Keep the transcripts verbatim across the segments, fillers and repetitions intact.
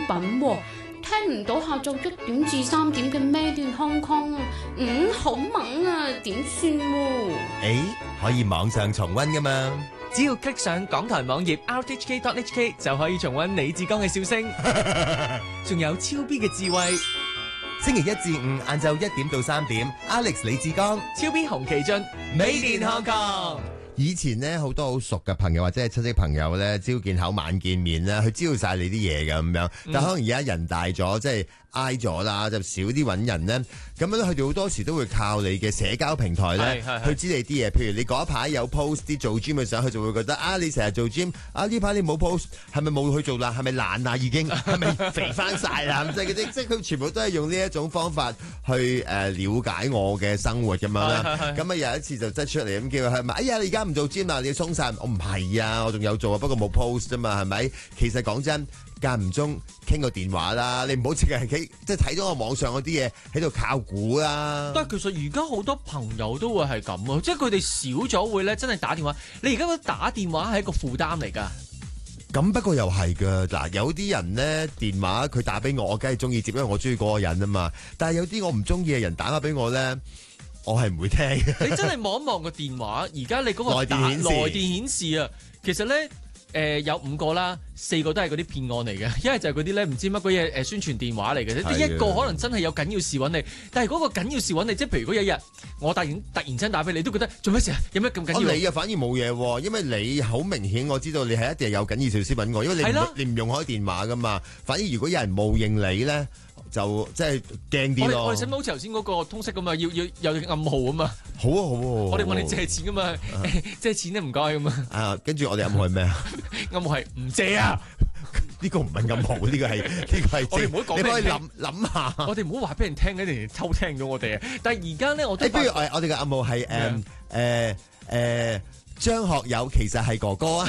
品喎。聽唔到下晝一點至三點嘅 Made in Hong Kong 啊，嗯，好猛啊，點算喎？ 誒，可以網上重溫㗎嘛？ 只要 click 上港台網頁 r t h k dot h k 就可以重溫李志剛嘅笑聲，仲有超 B 嘅智慧。 星期一至五晏晝一點到三點 ，Alex 李志剛、 超 B 洪其俊，Made in Hong Kong。 以前咧好多好熟嘅朋友或者係親戚朋友咧，朝見口晚見面啦，佢知道晒你啲嘢㗎咁樣。但可能而家人大咗，即係挨咗啦，就少啲揾人咧。咁樣咧，佢哋好多時都會靠你嘅社交平台咧，去知你啲嘢。譬如你嗰一排有 post 啲做 gym 嘅相，佢就會覺得啊，你成日做 gym，啊呢排你冇 post，係咪冇去做啦？係咪懶啊？已經係咪肥翻晒啦？即係嗰啲，即係佢全部都係用呢一種方法去誒了解我嘅生活咁樣啦。咁啊有一次就即係出嚟咁叫佢係咪？哎呀，你而家唔做 gym 啦，你要鬆晒。我唔係啊，我仲有做啊，不過冇 post 啫嘛，係咪？其實講真。間唔中傾個電話啦，你唔好淨係睇即係睇咗我網上嗰啲嘢喺度靠估啦。 但係其實而家好多朋友都會係咁啊，即係佢哋少咗會咧真係打電話。你而家覺得打電話係一個負擔嚟㗎？ 咁不過又係㗎，嗱有啲人咧電話佢打俾我，我梗係中意接，因為我中意嗰個人啊嘛。但係有啲我唔中意嘅人打返俾我咧，我係唔會聽。 你真係望一望個電話，而家你嗰個來電顯示， 來電顯示啊，其實咧。誒、呃、有五個啦，四個都係嗰啲騙案嚟嘅，一係就係嗰啲咧唔知乜鬼嘢誒宣傳電話嚟嘅，啲一個可能真係有緊要事揾你，但係嗰個緊要事揾你，即係譬如如果有一日我突然突然間打俾你，都覺得做咩事啊？有咩咁緊要？ 哦、你啊反而冇嘢喎，因為你好明顯我知道你係一定係有緊要事先揾我，因為你唔你唔用開電話噶嘛。反而如果有人冒認你咧，就即係驚啲咯。 我哋使唔使好似頭先嗰個通識咁啊？要要有暗號啊嘛。 好啊好啊。 我哋問你借錢噶嘛，啊、借錢都唔該咁嘛。 啊，跟住我哋暗號係咩啊？ 暗號係唔借啊。 呢個唔係暗號，呢、這個係呢、這個係。我哋唔好講，你可以諗諗下。 我哋唔好話俾人聽，一定偷聽咗我哋啊！但係而家咧，我都、欸、 不如我我哋嘅暗號係誒誒誒張學友其實係哥哥啊！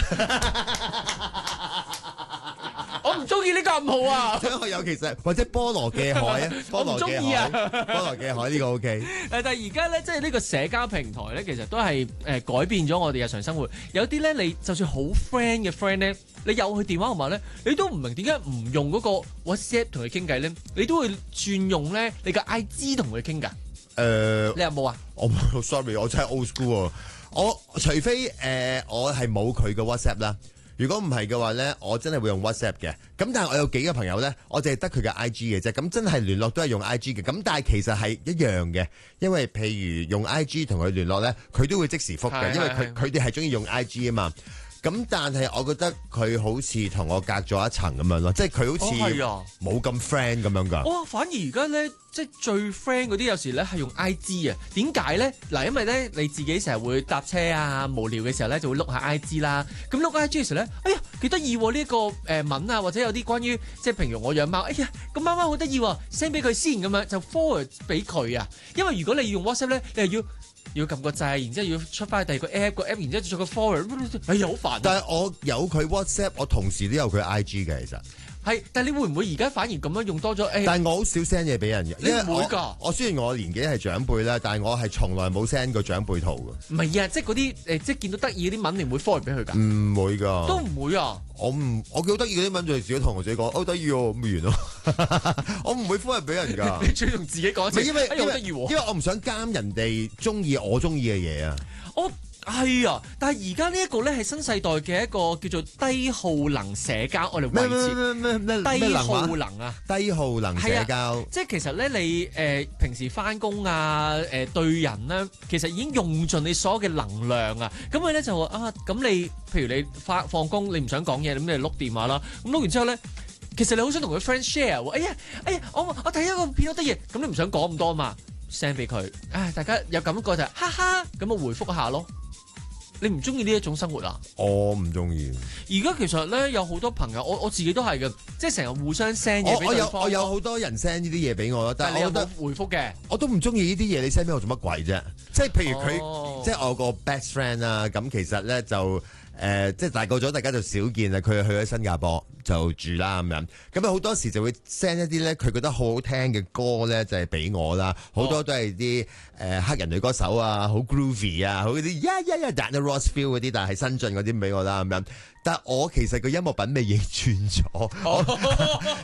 我唔中意呢個暗號啊！ 張學友其實或者菠蘿嘅海啊，菠蘿嘅海，啊、菠蘿嘅海呢個 OK。 誒，但係而家咧，即係呢個社交平台咧，其實都係誒改變咗我哋日常生活。有啲咧，你就算好 friend 嘅 friend 咧，你有佢電話號碼咧，你都唔明點解唔用嗰個 WhatsApp 同佢傾偈咧？你都會轉用咧你嘅 I G 同佢傾㗎。誒、呃，你有冇啊？ 我冇 sorry， 我真係 old school 啊！我除非誒、呃、我係冇佢嘅 WhatsApp 啦。如果唔係嘅話咧，我真係會用 WhatsApp 嘅。咁但係我有幾個朋友咧，我淨係得佢嘅 I G 嘅啫。咁真係聯絡都係用 I G 嘅。咁但係其實係一樣嘅，因為譬如用 I G 同佢聯絡咧，佢都會即時覆嘅，因為佢佢哋係中意用 I G 啊嘛。咁但係我覺得佢好似同我隔咗一層咁樣咯，即係佢好似冇咁 friend 咁樣噶。 哇、哦！反而而家咧，即係最 friend 嗰啲有時咧係用 I G 啊。點解咧？嗱，因為咧你自己成日會搭車啊，無聊嘅時候咧就會碌下 I G 啦。咁碌 I G 嘅時候咧，哎呀幾得意喎！呢、這個誒、呃、文啊，或者有啲關於即係譬如我養貓，哎呀個貓貓好得意喎 ，send 俾佢先咁樣就 forward 俾佢啊。因為如果你要用 WhatsApp 咧，你係要。要撳個掣，然之後要出翻第二個 app 個 app，然之後再個 forward， 哎呀好煩、啊。 但係我有佢 WhatsApp，我同時都有佢 I G 嘅，其實係。但係你會唔會而家反而咁樣用多咗？誒， 但係我好少 send 嘢俾人嘅。 你唔會㗎？ 我雖然我年紀係長輩啦，但係我係從來冇 send 過長輩圖嘅。 唔係啊，即係嗰啲誒，即係見到得意嗰啲文，你唔會 forward 俾佢㗎？ 唔會㗎。 都唔會啊！ 我唔，我幾好得意嗰啲文就係自己同我自己講，好得意喎，咁完咯。我唔會 forward 俾人㗎。 你最同自己講， 因為哎呀好得意喎， 因為我唔想監人哋中意我中意嘅嘢啊。 我係啊，但係而家呢一個咧係新世代嘅一個叫做低耗能社交，我哋維持低耗能啊， 低耗能社交， 即係其實咧你誒、呃、平時翻工啊誒、呃、對人咧，其實已經用盡你所有嘅能量啊，咁佢咧就話啊，咁你譬如你翻放工你唔想講嘢，咁你碌電話啦，咁碌完之後咧，其實你好想同佢 friend share 喎，哎呀哎呀，我我睇咗個片好得意，咁你唔想講咁多嘛？send 俾佢，唉，大家有感覺就係哈哈，咁我回覆一下咯。你唔中意呢一種生活啊？ 我唔中意。 而家其實咧有好多朋友，我我自己都係嘅，即係成日互相 send 嘢俾對方。 我有我有好多人 send 呢啲嘢俾我咯，但係我覺得回覆嘅， 我都唔中意呢啲嘢。你 send 俾我做乜鬼啫？即係譬如佢， 哦、 即係我個 best friend 啊，咁其實咧就。誒、呃，即係大個咗，大家就少見啦。佢去咗新加坡就住啦咁樣，咁啊好多時就會 send 一啲咧，佢覺得好好聽嘅歌咧，就係、是、俾我啦。好多都係啲誒黑人女歌手啊，好 groovy 啊，好嗰啲 yeah yeah yeah Diana Ross feel 嗰啲，但係新進嗰啲俾我啦咁樣。但係我其實個音樂品味已經轉咗，